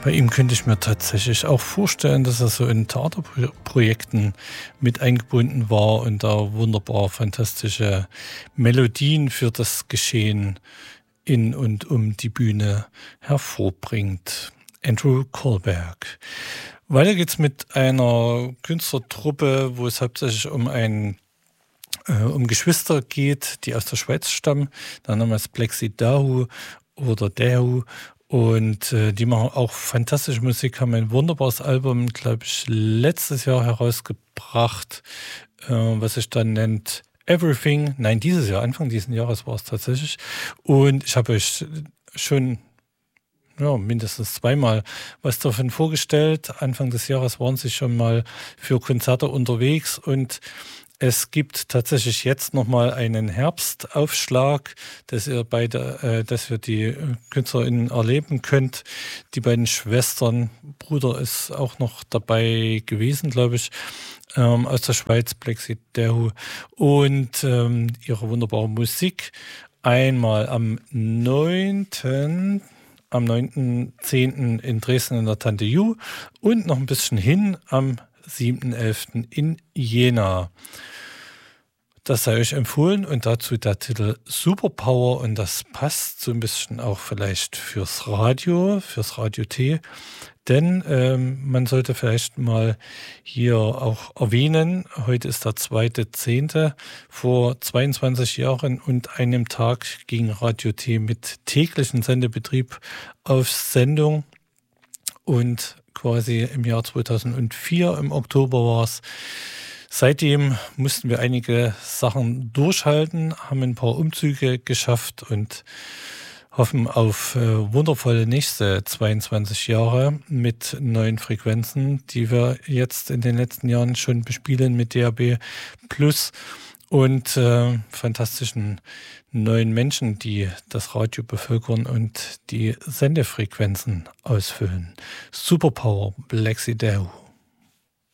Bei ihm könnte ich mir tatsächlich auch vorstellen, dass er so in Theaterprojekten mit eingebunden war und da wunderbar fantastische Melodien für das Geschehen in und um die Bühne hervorbringt. Andrew Kohlberg. Weiter geht's mit einer Künstlertruppe, wo es hauptsächlich um Geschwister geht, die aus der Schweiz stammen. Der Name ist Plexi Dahu oder Dahu. Und die machen auch fantastische Musik, haben ein wunderbares Album, glaube ich, letztes Jahr herausgebracht, was sich dann nennt Everything. Nein, dieses Jahr, Anfang dieses Jahres war es tatsächlich. Und ich habe euch schon mindestens zweimal was davon vorgestellt. Anfang des Jahres waren sie schon mal für Konzerte unterwegs und es gibt tatsächlich jetzt nochmal einen Herbstaufschlag, dass ihr dass ihr die KünstlerInnen erleben könnt. Die beiden Schwestern, Bruder ist auch noch dabei gewesen, glaube ich, aus der Schweiz, Plexi Dahu, und ihre wunderbare Musik. Einmal am 9.10. in Dresden in der Tante Ju und noch ein bisschen hin am 7.11. in Jena. Das sei euch empfohlen und dazu der Titel Superpower und das passt so ein bisschen auch vielleicht fürs Radio T, denn man sollte vielleicht mal hier auch erwähnen, heute ist der 2.10. Vor 22 Jahren und einem Tag ging Radio T mit täglichen Sendebetrieb auf Sendung und quasi im Jahr 2004, im Oktober war es. Seitdem mussten wir einige Sachen durchhalten, haben ein paar Umzüge geschafft und hoffen auf wundervolle nächste 22 Jahre mit neuen Frequenzen, die wir jetzt in den letzten Jahren schon bespielen mit DAB Plus und fantastischen neuen Menschen, die das Radio bevölkern und die Sendefrequenzen ausfüllen. Superpower, Plexi Dahu.